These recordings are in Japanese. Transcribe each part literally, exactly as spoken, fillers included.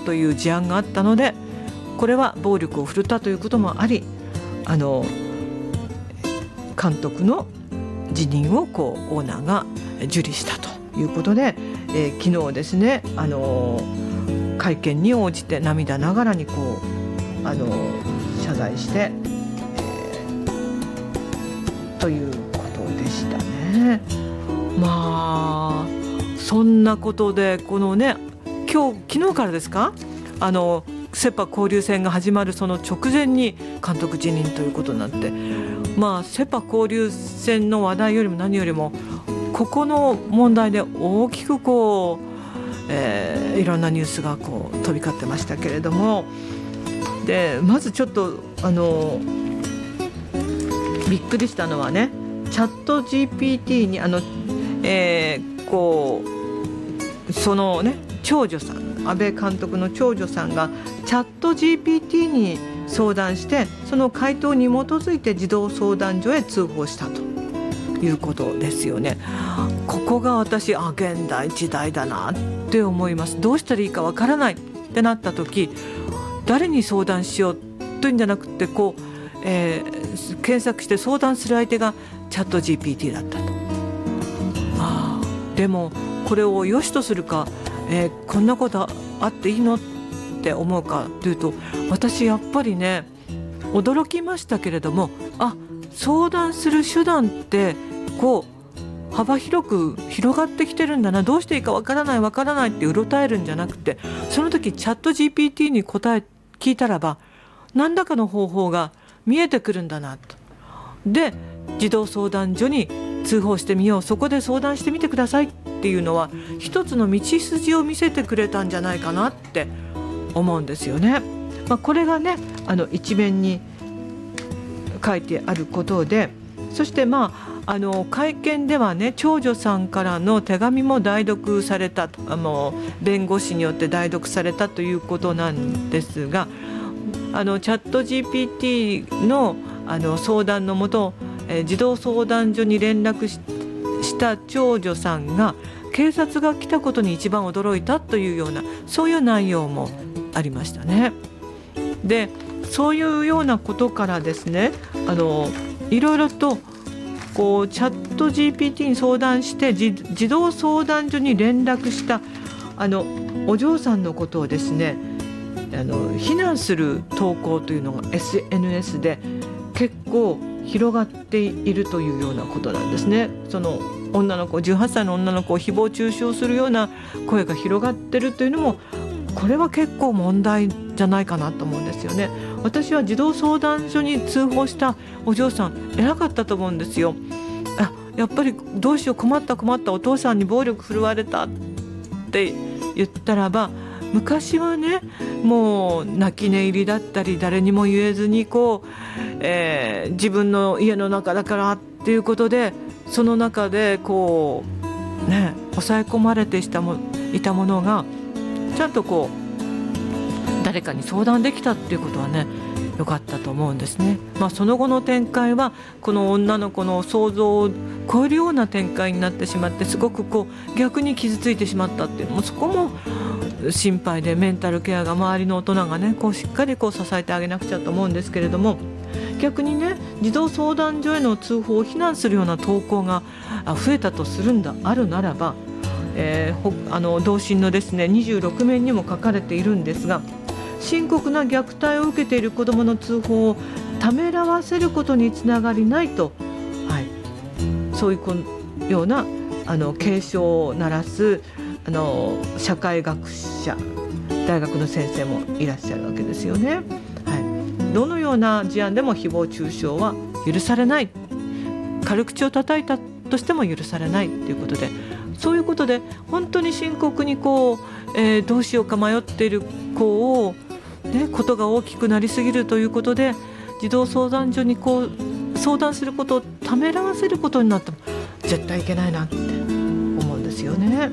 という事案があったので、これは暴力を振るったということもあり、あの監督の辞任をこうオーナーが受理したということで、えー、昨日ですね、あの会見に応じて涙ながらにこう、あの謝罪して、えー、ということでしたね。まあそんなことで、このね、今日昨日からですか、あのセパ交流戦が始まるその直前に監督辞任ということになって、まあセパ交流戦の話題よりも何よりもここの問題で大きくこう、えー、いろんなニュースがこう飛び交ってましたけれども、でまずちょっとあのびっくりしたのはね、チャット ジーピーティー にあの、えー、こうそのね長女さん、安倍監督の長女さんがチャット ジーピーティー に相談して、その回答に基づいて児童相談所へ通報したということですよね。ここが私、あ、現代時代だなって思います。どうしたらいいかわからないってなった時、誰に相談しようというんじゃなくて、こう、えー、検索して相談する相手がチャット ジーピーティー だったと。あ、でもこれを良しとするか、えー、こんなことあっていいのって思うかというと、私やっぱりね驚きましたけれども、あ、相談する手段ってこう幅広く広がってきてるんだな、どうしていいかわからないわからないってうろたえるんじゃなくて、その時チャット ジーピーティー に答え聞いたらば何らかの方法が見えてくるんだなと。で児童相談所に通報してみよう、そこで相談してみてくださいっていうのは一つの道筋を見せてくれたんじゃないかなって思うんですよね。まあ、これがねあの一面に書いてあることで、そしてまああの会見ではね、長女さんからの手紙も代読されたと、あの弁護士によって代読されたということなんですが、あのチャット ジーピーティー の, あの相談のもと、えー、児童相談所に連絡 し, した長女さんが警察が来たことに一番驚いたというような、そういう内容もありましたね。でそういうようなことからですね、あのいろいろとこうチャット ジーピーティー に相談して児童相談所に連絡したあのお嬢さんのことをですね、あの非難する投稿というのが エスエヌエス で結構広がっているというようなことなんですね。その女の子、じゅうはっさいの女の子を誹謗中傷するような声が広がっているというのも、これは結構問題じゃないかなと思うんですよね。私は児童相談所に通報したお嬢さん偉かったと思うんですよ。あ、やっぱりどうしよう、困った困った、お父さんに暴力振るわれたって言ったらば、昔はねもう泣き寝入りだったり誰にも言えずにこう、えー、自分の家の中だからっていうことで、その中でこうね抑え込まれてしたもいたものがちゃんとこう誰かに相談できたっていうことはね良かったと思うんですね。まあ、その後の展開はこの女の子の想像を超えるような展開になってしまって、すごくこう逆に傷ついてしまったっていうのも、そこも心配で、メンタルケアが周りの大人がねこうしっかりこう支えてあげなくちゃと思うんですけれども、逆にね児童相談所への通報を非難するような投稿が増えたとするんだあるならば、えー、あの同心のですねにじゅうろくめんにも書かれているんですが、深刻な虐待を受けている子どもの通報をためらわせることにつながりないと、はい、そういうようなあの警鐘を鳴らすあの社会学者、大学の先生もいらっしゃるわけですよね。はい、どのような事案でも誹謗中傷は許されない、軽口を叩いたとしても許されないということで、そういうことで本当に深刻にこう、えー、どうしようか迷っている子を、ね、ことが大きくなりすぎるということで児童相談所にこう相談することをためらわせることになっても絶対いけないなって思うんですよね。うん、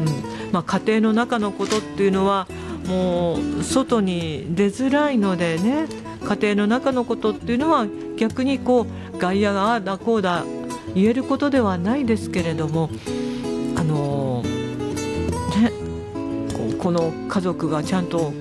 まあ、家庭の中のことっていうのはもう外に出づらいのでね、家庭の中のことっていうのは逆にこう外野がああだこうだ言えることではないですけれども、あのーね、こうこの家族がちゃんと